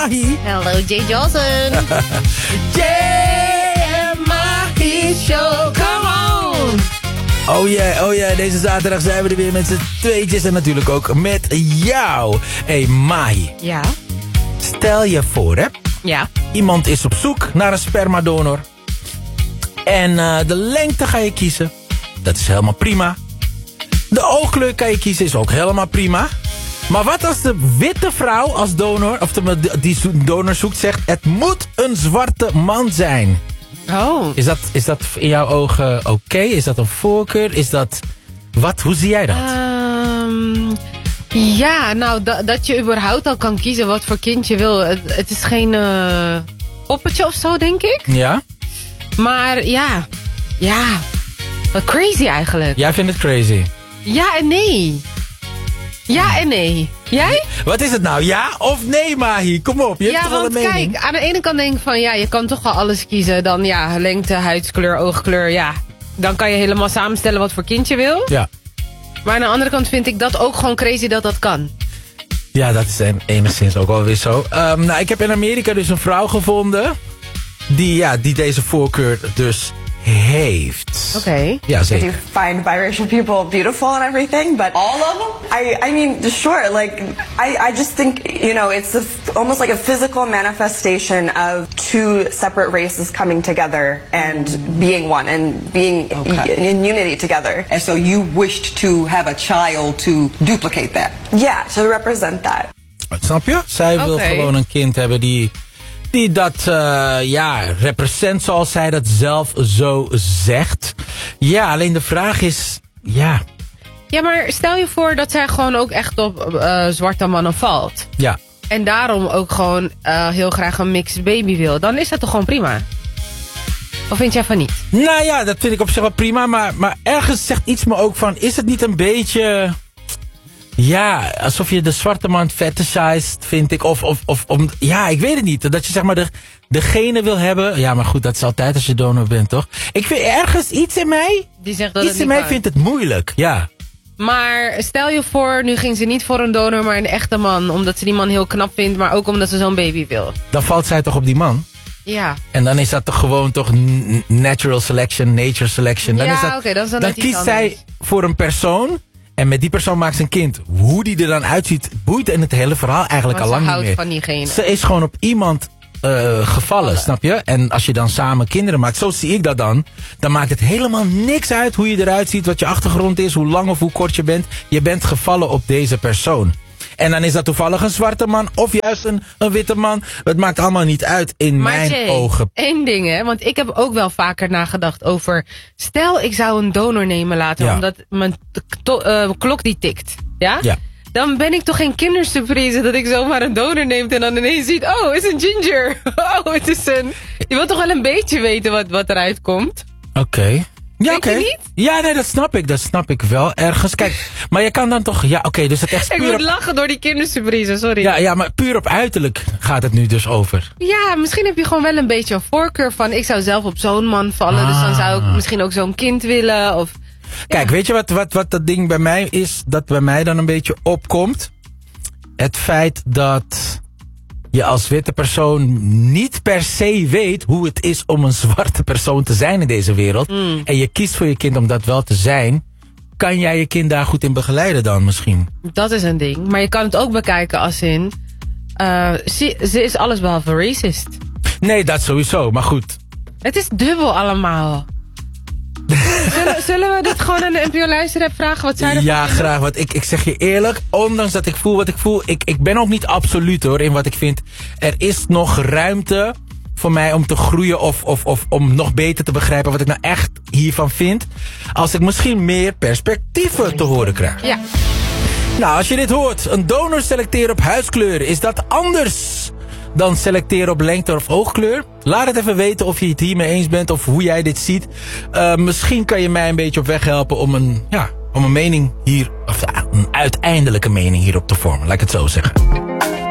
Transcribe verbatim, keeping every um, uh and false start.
Mahi. Hello, Jay Johnson. Jay and Mahi Show, come on. Oh yeah, oh yeah, deze zaterdag zijn we er weer met z'n tweetjes en natuurlijk ook met jou. Hey Mahi. Ja? Stel je voor hè. Ja. Iemand is op zoek naar een spermadonor. En uh, de lengte ga je kiezen. Dat is helemaal prima. De oogkleur kan je kiezen, is ook helemaal prima. Maar wat als de witte vrouw als donor, of de, die donor zoekt, zegt... het moet een zwarte man zijn. Oh. Is dat, is dat in jouw ogen oké? Okay? Is dat een voorkeur? Is dat... Wat? Hoe zie jij dat? Um, ja, nou, da, dat je überhaupt al kan kiezen wat voor kind je wil. Het, het is geen uh, poppetje of zo, denk ik. Ja? Maar ja, ja, wat crazy eigenlijk. Jij vindt het crazy? Ja en nee. Ja en nee. Jij? Wat is het nou? Ja of nee, Mahi? Kom op, je hebt ja, toch wel een want mening? Kijk, aan de ene kant denk ik van ja, je kan toch wel alles kiezen. Dan ja, lengte, huidskleur, oogkleur, ja. Dan kan je helemaal samenstellen wat voor kind je wil. Ja. Maar aan de andere kant vind ik dat ook gewoon crazy dat dat kan. Ja, dat is enigszins ook wel weer zo. Um, nou, ik heb in Amerika dus een vrouw gevonden die, ja, die deze voorkeur dus heeft. Oké. Okay. Ja, zeker. I do find biracial people beautiful and everything, but all of them? I, I mean, sure, like, I, I just think, you know, it's a, almost like a physical manifestation of two separate races coming together and being one and being okay. in unity together. And so you wished to have a child to duplicate that? Yeah, to represent that. Snap je? Zij wil Okay. gewoon een kind hebben die... Die dat, uh, ja, represent zoals zij dat zelf zo zegt. Ja, alleen de vraag is, ja. Ja, maar stel je voor dat zij gewoon ook echt op uh, zwarte mannen valt. Ja. En daarom ook gewoon uh, heel graag een mixed baby wil. Dan is dat toch gewoon prima? Of vind jij van niet? Nou ja, dat vind ik op zich wel prima. Maar, maar ergens zegt iets me ook van, is het niet een beetje... Ja, alsof je de zwarte man fetishized, vind ik. Of, of, of om, ja, ik weet het niet. Dat je zeg maar de, degene wil hebben. Ja, maar goed, dat is altijd als je donor bent, toch? Ik vind ergens iets in mij. Die zegt dat iets het in niet mij kan. vindt het moeilijk, ja. Maar stel je voor, nu ging ze niet voor een donor, maar een echte man. Omdat ze die man heel knap vindt, maar ook omdat ze zo'n baby wil. Dan valt zij toch op die man? Ja. En dan is dat toch gewoon toch n- natural selection, nature selection. Dan Ja, is dat, oké, okay, dan is dat dan net iets kiest zij anders. voor een persoon. En met die persoon maakt ze een kind. Hoe die er dan uitziet, boeit in het hele verhaal eigenlijk Want al lang ze niet houdt meer. van diegene. Ze is gewoon op iemand uh, gevallen, snap je? En als je dan samen kinderen maakt, zo zie ik dat dan. Dan maakt het helemaal niks uit hoe je eruit ziet, wat je achtergrond is, hoe lang of hoe kort je bent. Je bent gevallen op deze persoon. En dan is dat toevallig een zwarte man of juist een, een witte man. Het maakt allemaal niet uit in Maar mijn Jay, ogen. één ding hè, want ik heb ook wel vaker nagedacht over... Stel ik zou een donor nemen later, Ja. omdat mijn to- uh, klok die tikt. Ja? Ja. Dan ben ik toch geen kindersurprise dat ik zomaar een donor neemt en dan ineens ziet... Oh, het is een ginger. Oh, het is een... Je wilt toch wel een beetje weten wat, wat eruit komt? Oké. Okay. Ja, Denk je oké. niet? Ja, nee, dat snap ik. Dat snap ik wel ergens. Kijk, maar je kan dan toch... Ja, oké, okay, dus het echt Ik puur moet op... lachen door die kindersurprise, sorry. Ja, ja, maar puur op uiterlijk gaat het nu dus over. Ja, misschien heb je gewoon wel een beetje een voorkeur van... Ik zou zelf op zo'n man vallen, dus dan zou ik misschien ook zo'n kind willen. Of, Kijk, weet je wat, wat, wat dat ding bij mij is? Dat bij mij dan een beetje opkomt? Het feit dat je als witte persoon niet per se weet hoe het is om een zwarte persoon te zijn in deze wereld. Mm. En je kiest voor je kind om dat wel te zijn. Kan jij je kind daar goed in begeleiden dan misschien? Dat is een ding. Maar je kan het ook bekijken als in... Uh, ze, ze is allesbehalve racist. Nee, dat sowieso, maar goed. Het is dubbel allemaal. zullen, zullen we dit gewoon aan de N P O-luisteraar vragen wat zij ervan Ja, vinden? graag. Want ik, ik zeg je eerlijk, ondanks dat ik voel wat ik voel... Ik, ik ben ook niet absoluut hoor in wat ik vind. Er is nog ruimte voor mij om te groeien of, of, of om nog beter te begrijpen wat ik nou echt hiervan vind. Als ik misschien meer perspectieven te horen krijg. Ja. Nou, als je dit hoort, een donor selecteren op huidskleur, is dat anders dan selecteren op lengte of oogkleur? Laat het even weten of je het hiermee eens bent of hoe jij dit ziet. Uh, misschien kan je mij een beetje op weg helpen om een, ja, om een mening hier, of ja, een uiteindelijke mening hierop te vormen, laat ik het zo zeggen.